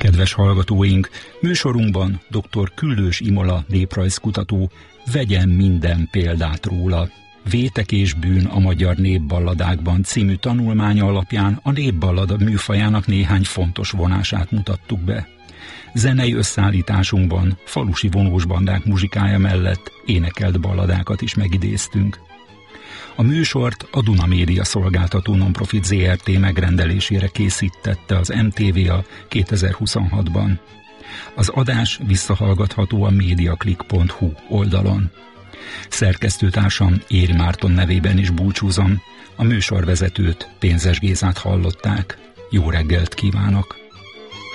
Kedves hallgatóink, műsorunkban dr. Küllős Imola néprajzkutató vegyen minden példát róla. Vétek és bűn a magyar népballadákban című tanulmánya alapján a népballada műfajának néhány fontos vonását mutattuk be. Zenei összeállításunkban falusi vonósbandák muzsikája mellett énekelt balladákat is megidéztünk. A műsort a Duna Média Szolgáltató Nonprofit Zrt. Megrendelésére készítette az MTV-a 2026-ban. Az adás visszahallgatható a mediaclick.hu oldalon. Szerkesztőtársam Éri Márton nevében is búcsúzom, a műsorvezetőt, Pénzes Gézát hallották. Jó reggelt kívánok!